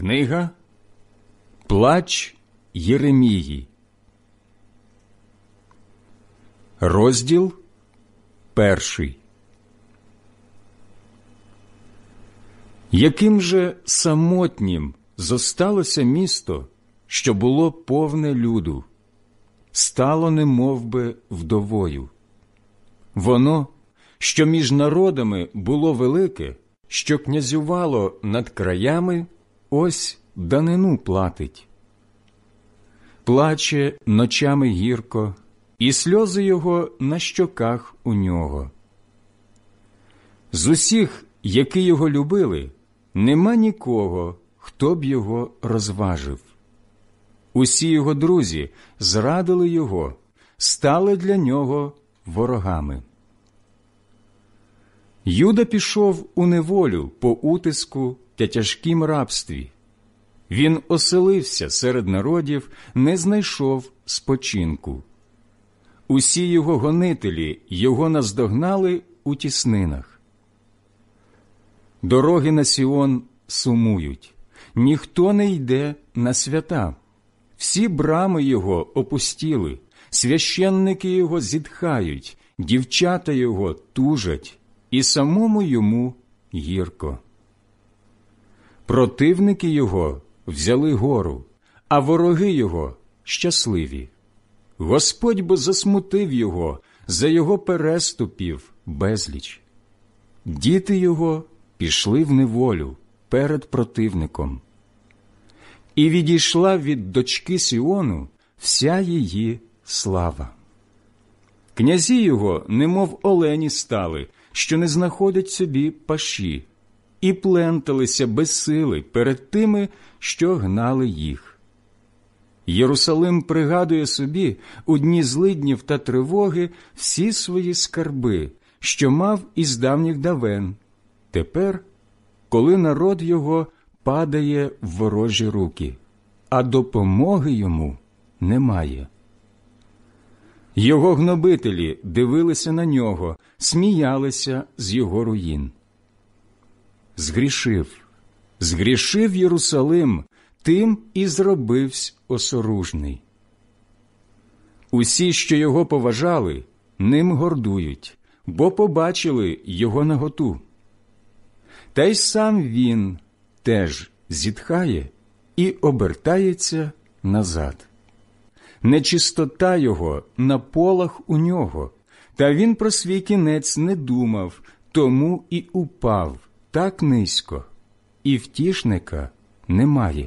Книга «Плач Єремії». Розділ 1. Яким же самотнім зосталося місто, що було повне люду, стало немовби вдовою. Воно, що між народами було велике, що князювало над краями, ось данину платить. Плаче ночами гірко, і сльози його на щоках у нього. З усіх, які його любили, нема нікого, хто б його розважив. Усі його друзі зрадили його, стали для нього ворогами. Юда пішов у неволю по утиску та тяжкім рабстві. Він оселився серед народів, не знайшов спочинку. Усі його гонителі його наздогнали у тіснинах. Дороги на Сіон сумують, ніхто не йде на свята. Всі брами його опустіли, священники його зітхають, дівчата його тужать, і самому йому гірко. Противники його взяли гору, а вороги його щасливі. Господь бо засмутив його, за його переступів безліч. Діти його пішли в неволю перед противником. І відійшла від дочки Сіону вся її слава. Князі його, немов олені стали, що не знаходять собі паші, і пленталися без сили перед тими, що гнали їх. Єрусалим пригадує собі у дні злиднів та тривоги всі свої скарби, що мав із давніх давен. Тепер, коли народ його падає в ворожі руки, а допомоги йому немає. Його гнобителі дивилися на нього, сміялися з його руїн. Згрішив Єрусалим, тим і зробивсь осоружний. Усі, що його поважали, ним гордують, бо побачили його наготу. Та й сам він теж зітхає і обертається назад. Нечистота його на полах у нього, та він про свій кінець не думав, тому і упав так низько, і втішника немає.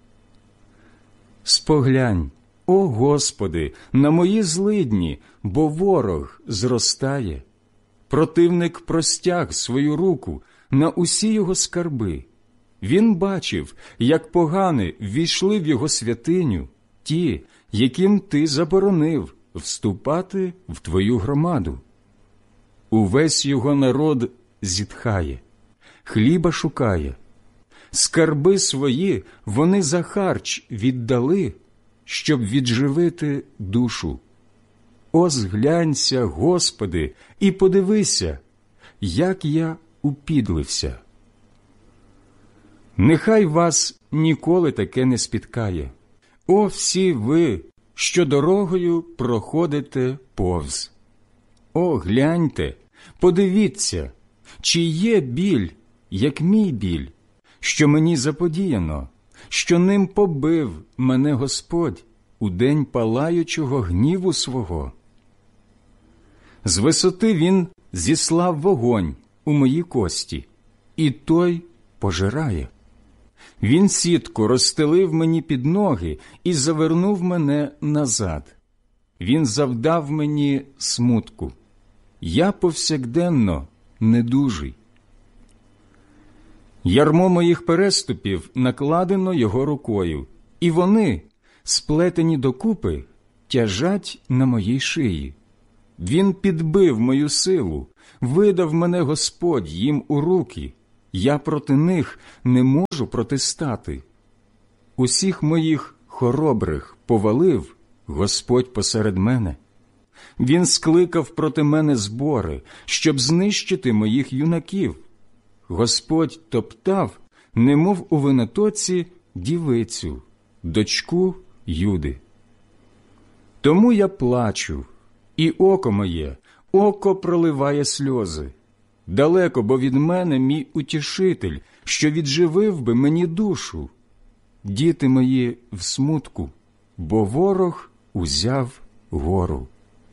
Споглянь, о Господи, на мої злидні, бо ворог зростає. Противник простяг свою руку на усі його скарби. Він бачив, як погани ввійшли в його святиню ті, яким ти заборонив вступати в твою громаду. Увесь його народ зітхає, хліба шукає. Скарби свої вони за харч віддали, щоб відживити душу. О, зглянься, Господи, і подивися, як я упідлився. Нехай вас ніколи таке не спіткає. О, всі ви, що дорогою проходите повз. О, гляньте, подивіться, чи є біль, як мій біль, що мені заподіяно, що ним побив мене Господь у день палаючого гніву свого. З висоти він зіслав вогонь у мої кості, і той пожирає. Він сітку розстелив мені під ноги і завернув мене назад. Він завдав мені смутку. Я повсякденно недужий. Ярмо моїх переступів накладено його рукою, і вони, сплетені докупи, тяжать на моїй шиї. Він підбив мою силу, видав мене Господь їм у руки. Я проти них не можу протистати. Усіх моїх хоробрих повалив Господь посеред мене. Він скликав проти мене збори, щоб знищити моїх юнаків. Господь топтав, немов у винотоці, дівицю, дочку Юди. Тому я плачу, і око моє, око проливає сльози. Далеко бо від мене мій утішитель, що відживив би мені душу. Діти мої в смутку, бо ворог узяв гору.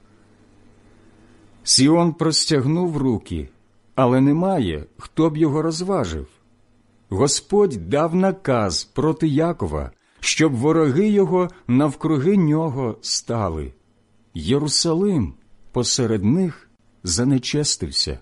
Сіон простягнув руки, але немає, хто б його розважив. Господь дав наказ проти Якова, щоб вороги його навкруги нього стали. Єрусалим посеред них занечестився.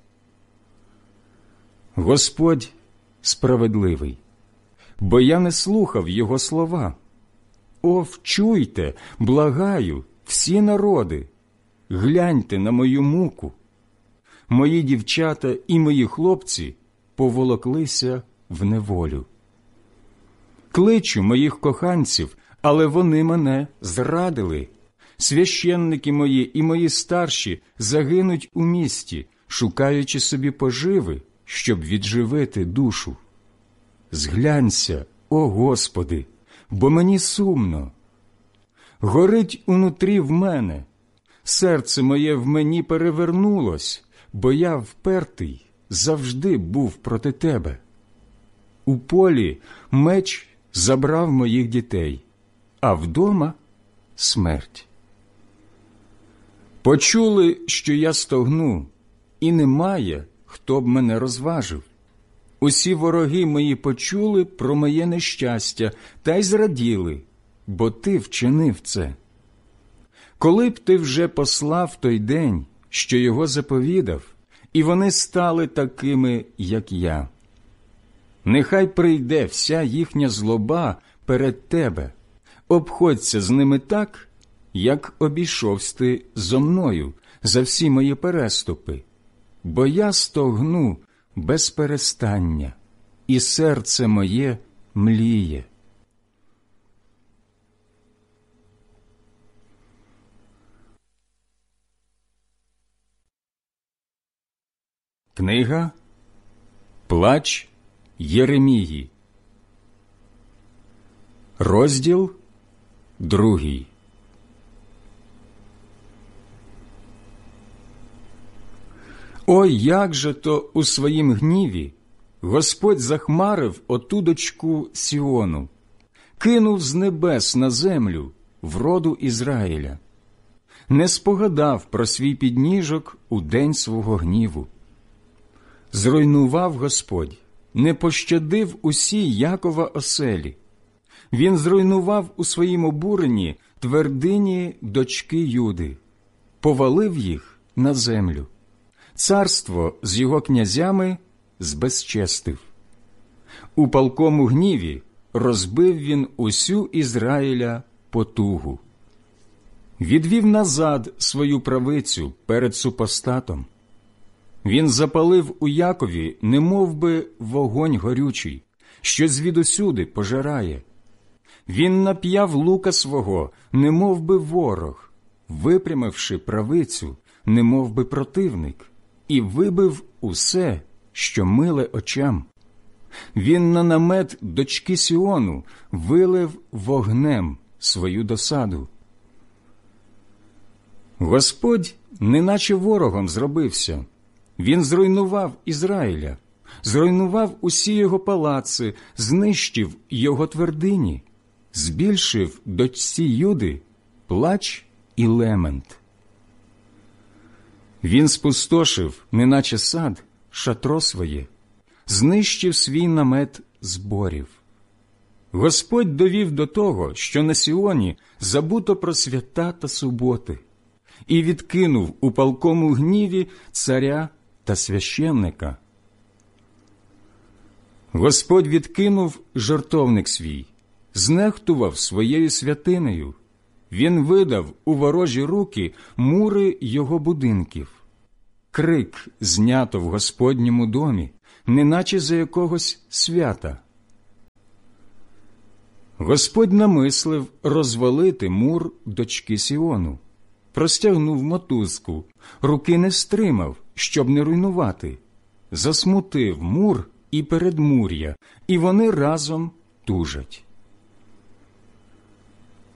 Господь справедливий, бо я не слухав його слова. О, вчуйте, благаю, всі народи, гляньте на мою муку. Мої дівчата і мої хлопці поволоклися в неволю. Кличу моїх коханців, але вони мене зрадили. Священники мої і мої старші загинуть у місті, шукаючи собі поживи, щоб відживити душу. Зглянься, о Господи, бо мені сумно. Горить унутрі в мене, серце моє в мені перевернулось, бо я впертий завжди був проти Тебе. У полі меч забрав моїх дітей, а вдома смерть. Почули, що я стогну, і немає, хто б мене розважив. Усі вороги мої почули про моє нещастя та й зраділи, бо ти вчинив це. Коли б ти вже послав той день, що його заповідав, і вони стали такими, як я. Нехай прийде вся їхня злоба перед тебе, обходься з ними так, як обійшовся ти зо мною за всі мої переступи, бо я стогну без перестання, і серце моє мліє. Книга «Плач Єремії», розділ 2. Ой, як же то у своїм гніві Господь захмарив оту дочку Сіону, кинув з небес на землю вроду Ізраїля, не спогадав про свій підніжок у день свого гніву. Зруйнував Господь, не пощадив усі Якова оселі. Він зруйнував у своїм обуренні твердині дочки Юди, повалив їх на землю. Царство з його князями збезчестив. У палкому гніві розбив він усю Ізраїля потугу. Відвів назад свою правицю перед супостатом. Він запалив у Якові немовби вогонь горючий, що звідусюди пожирає. Він нап'яв лука свого, немовби ворог, випрямивши правицю, немовби противник, і вибив усе, що миле очам. Він на намет дочки Сіону вилив вогнем свою досаду. Господь неначе ворогом зробився. Він зруйнував Ізраїля, зруйнував усі його палаци, знищив його твердині, збільшив дочці Юди плач і лемент. Він спустошив, неначе сад, шатро своє, знищив свій намет зборів. Господь довів до того, що на Сіоні забуто про свята та суботи, і відкинув у палкому гніві царя та священника. Господь відкинув жертовник свій, знехтував своєю святинею. Він видав у ворожі руки мури його будинків. Крик знято в Господньому домі, неначе за якогось свята. Господь намислив розвалити мур дочки Сіону. Простягнув мотузку, руки не стримав, щоб не руйнувати. Засмутив мур і передмур'я, і вони разом тужать.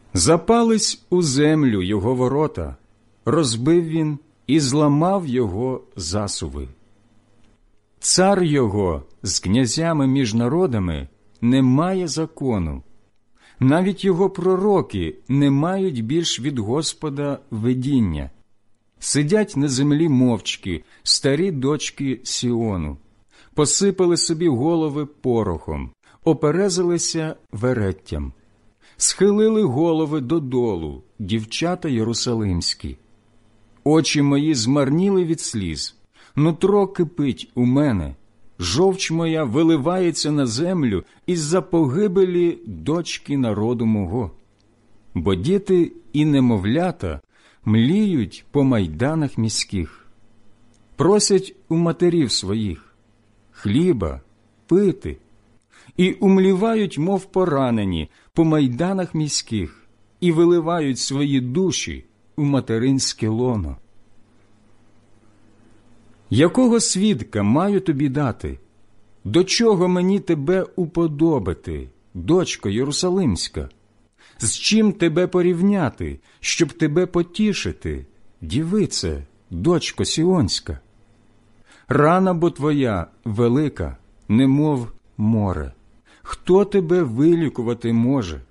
Запались у землю його ворота, розбив він і зламав його засуви. Цар його з князями між народами не має закону, навіть його пророки не мають більш від Господа видіння. Сидять на землі мовчки старі дочки Сіону, посипали собі голови порохом, оперезалися вереттям, схилили голови додолу дівчата єрусалимські. Очі мої змарніли від сліз, нутро кипить у мене, жовч моя виливається на землю із-за погибелі дочки народу мого. Бо діти і немовлята мліють по майданах міських, просять у матерів своїх хліба, пити, і умлівають, мов поранені, по майданах міських, і виливають свої душі у материнське лоно. Якого свідка маю тобі дати? До чого мені тебе уподобити, дочко Єрусалимська? З чим тебе порівняти, щоб тебе потішити, дівице, дочко Сіонська? Рана бо твоя велика, немов море. Хто тебе вилікувати може?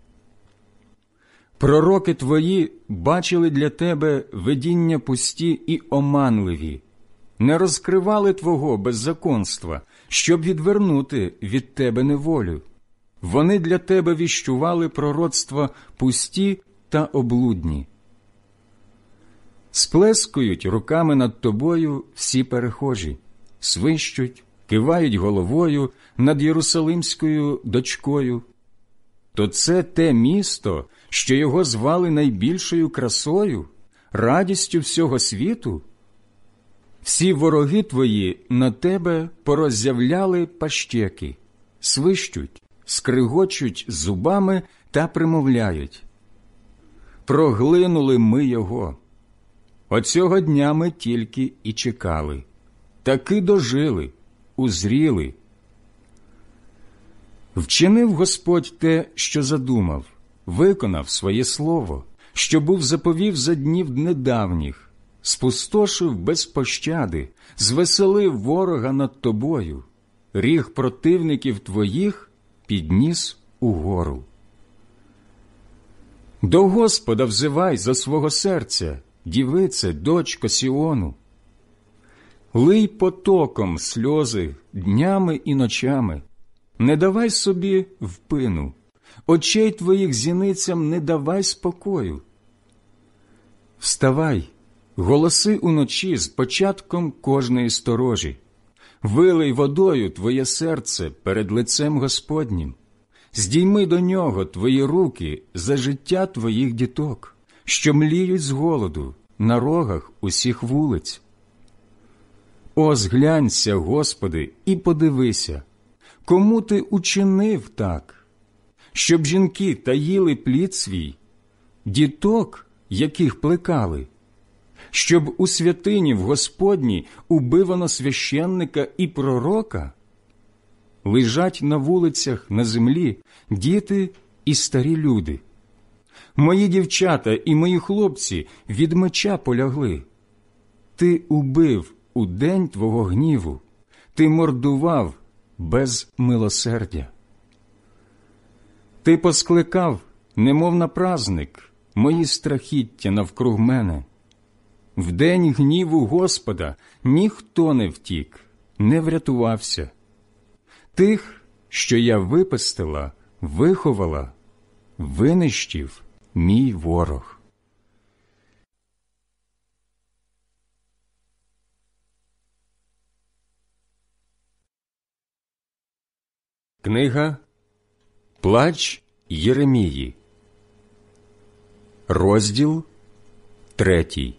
Пророки твої бачили для тебе видіння пусті і оманливі, не розкривали твого беззаконства, щоб відвернути від тебе неволю. Вони для тебе віщували пророцтва пусті та облудні. Сплескують руками над тобою всі перехожі, свищуть, кивають головою над Єрусалимською дочкою. То це те місто, що його звали найбільшою красою, радістю всього світу? Всі вороги твої на тебе пороззявляли пащеки, свищуть, скригочуть зубами та примовляють. Проглинули ми його. Оцього дня ми тільки і чекали. Таки дожили, узріли. Вчинив Господь те, що задумав, виконав своє слово, що був заповів за днів недавніх, спустошив без пощади, звеселив ворога над тобою, ріг противників твоїх підніс угору. До Господа взивай за свого серця, дівице, дочко Сіону. Лий потоком сльози днями і ночами, не давай собі впину, очей твоїх зіницям не давай спокою. Вставай, голоси уночі з початком кожної сторожі, вилий водою твоє серце перед лицем Господнім, здійми до нього твої руки за життя твоїх діток, що мліють з голоду на рогах усіх вулиць. О, зглянься, Господи, і подивися, кому ти учинив так, щоб жінки таїли плід свій, діток, яких плекали, щоб у святині в Господній убивано священника і пророка? Лежать на вулицях на землі діти і старі люди. Мої дівчата і мої хлопці від меча полягли. Ти убив у день твого гніву, ти мордував без милосердя. Ти поскликав, немов на празник, мої страхіття навкруг мене. В день гніву Господа ніхто не втік, не врятувався. Тих, що я випестила, виховала, винищив мій ворог. Книга «Плач Єремії», розділ 3.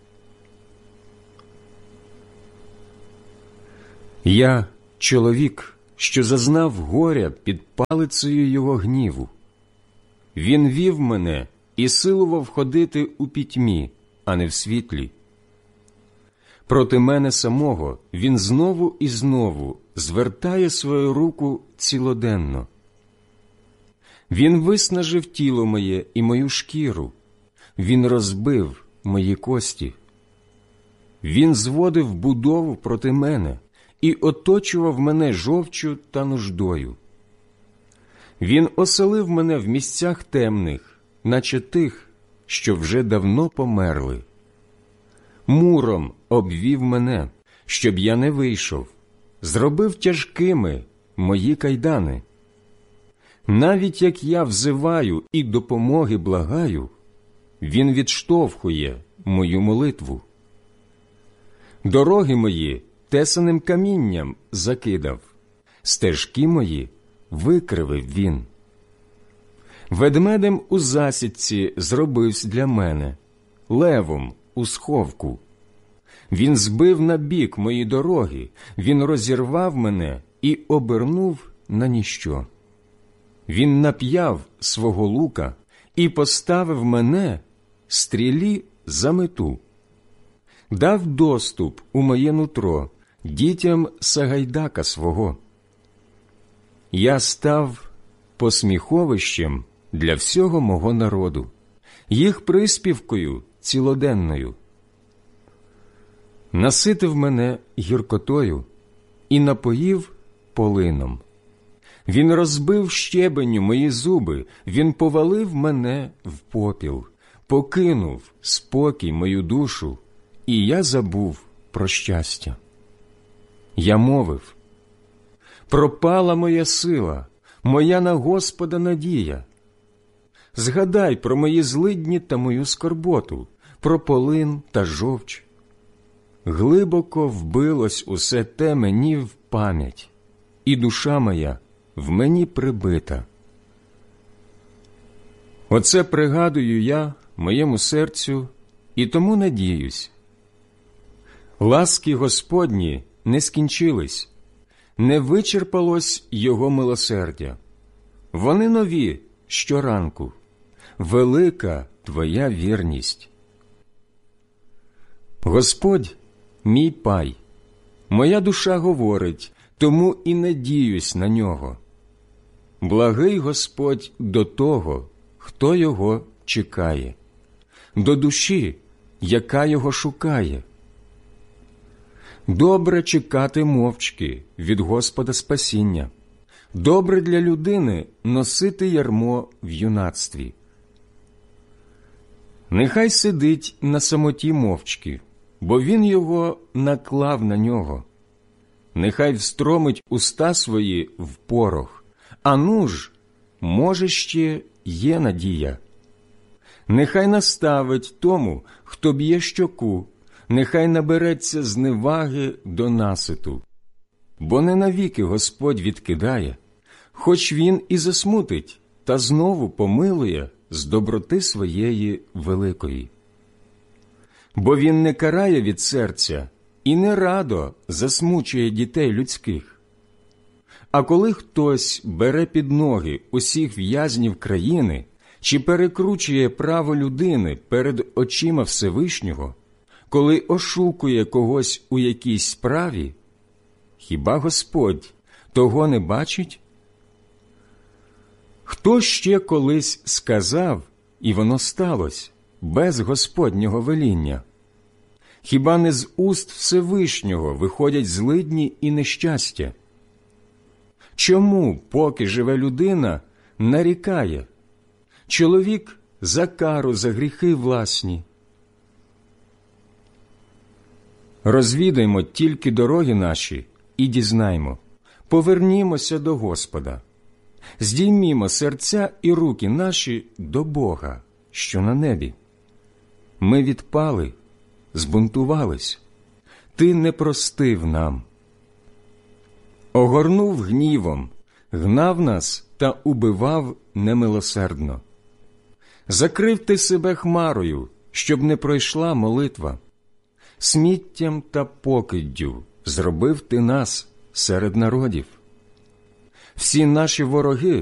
Я – чоловік, що зазнав горя під палицею його гніву. Він вів мене і силував ходити у пітьмі, а не в світлі. Проти мене самого він знову і знову звертає свою руку цілоденно. Він виснажив тіло моє і мою шкіру, він розбив мої кості. Він зводив будову проти мене і оточував мене жовчю та нуждою. Він оселив мене в місцях темних, наче тих, що вже давно померли. Муром обвів мене, щоб я не вийшов, зробив тяжкими мої кайдани. Навіть як я взиваю і допомоги благаю, він відштовхує мою молитву. Дороги мої тесаним камінням закидав, стежки мої викривив він. Ведмедем у засідці зробивсь для мене, левом у сховку. Він збив на бік мої дороги, він розірвав мене і обернув на ніщо. Він нап'яв свого лука і поставив мене стрілі за мету. Дав доступ у моє нутро дітям Сагайдака свого. Я став посміховищем для всього мого народу, їх приспівкою цілоденною. Наситив мене гіркотою і напоїв полином. Він розбив щебеню мої зуби, він повалив мене в попіл, покинув спокій мою душу, і я забув про щастя. Я мовив: пропала моя сила, моя на Господа надія. Згадай про мої злидні та мою скорботу, про полин та жовч. Глибоко вбилось усе те мені в пам'ять, і душа моя в мені прибита. Оце пригадую я моєму серцю і тому надіюсь. Ласки Господні не скінчились, не вичерпалось Його милосердя. Вони нові щоранку, велика Твоя вірність. Господь – мій пай, моя душа говорить, тому і надіюсь на Нього. Благий Господь до того, хто Його чекає, до душі, яка Його шукає. Добре чекати мовчки від Господа спасіння, добре для людини носити ярмо в юнацтві. Нехай сидить на самоті мовчки, бо він його наклав на нього. Нехай встромить уста свої в порох, а нуж, може, ще є надія. Нехай наставить тому, хто б'є щоку, нехай набереться зневаги до наситу. Бо не навіки Господь відкидає, хоч він і засмутить, та знову помилує з доброти своєї великої. Бо він не карає від серця і не радо засмучує дітей людських. А коли хтось бере під ноги усіх в'язнів країни чи перекручує право людини перед очима Всевишнього, коли ошукує когось у якійсь справі, хіба Господь того не бачить? Хто ще колись сказав, і воно сталося, без Господнього веління? Хіба не з уст Всевишнього виходять злидні і нещастя? Чому, поки живе людина, нарікає? Чоловік за кару за гріхи власні. Розвідаймо тільки дороги наші і дізнаймо, повернімося до Господа. Здіймімо серця і руки наші до Бога, що на небі. Ми відпали, збунтувались, Ти не простив нам. Огорнув гнівом, гнав нас та убивав немилосердно. Закрив Ти себе хмарою, щоб не пройшла молитва. Сміттям та покиддю зробив Ти нас серед народів. Всі наші вороги